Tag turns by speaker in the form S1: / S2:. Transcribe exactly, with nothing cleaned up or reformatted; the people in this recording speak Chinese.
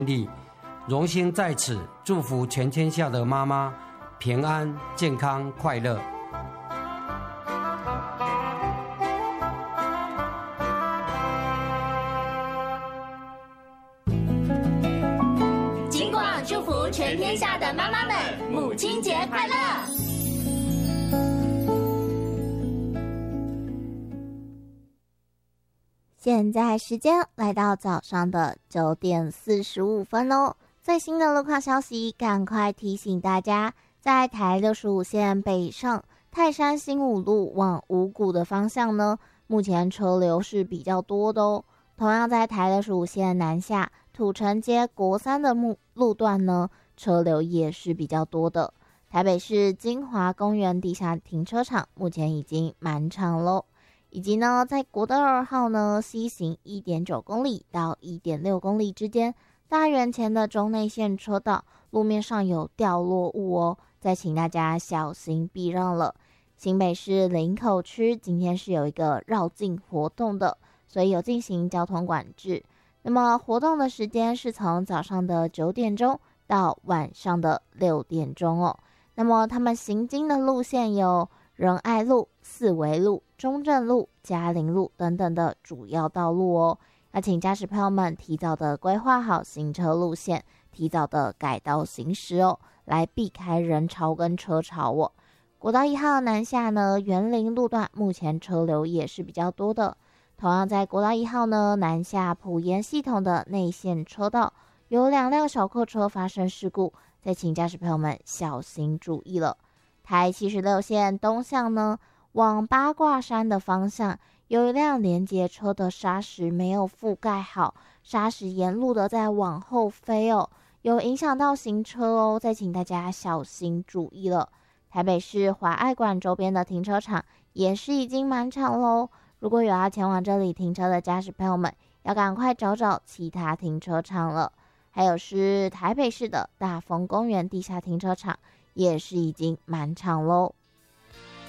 S1: 力，荣幸在此祝福全天下的妈妈平安、健康、快乐。
S2: 金广祝福全天下的妈妈们，母亲节快乐！
S3: 现在时间来到早上的九点四十五分哦。最新的路况消息，赶快提醒大家，在台六十五线北上泰山新五路往五股的方向呢，目前车流是比较多的哦。同样在台六十五线南下土城街国三的路段呢，车流也是比较多的。台北市金华公园地下停车场目前已经满场喽。以及呢，在国道二号呢西行 一点九公里到 一点六公里之间，大园前的中内线车道路面上有掉落物哦，再请大家小心避让了。新北市林口区今天是有一个绕境活动的，所以有进行交通管制。那么活动的时间是从早上的九点钟到晚上的六点钟哦。那么他们行经的路线有仁爱路、四维路、中正路、嘉陵路等等的主要道路哦，要请驾驶朋友们提早的规划好行车路线，提早的改道行驶哦，来避开人潮跟车潮哦。国道一号南下呢，园林路段目前车流也是比较多的。同样在国道一号呢南下埔盐系统的内线车道，有两辆小客车发生事故，再请驾驶朋友们小心注意了。台七十六线东向呢，往八卦山的方向，有一辆连接车的砂石没有覆盖好，砂石沿路的在往后飞哦，有影响到行车哦，再请大家小心注意了。台北市华爱馆周边的停车场也是已经满场喽，如果有要前往这里停车的驾驶朋友们，要赶快找找其他停车场了。还有是台北市的大丰公园地下停车场也是已经满场喽。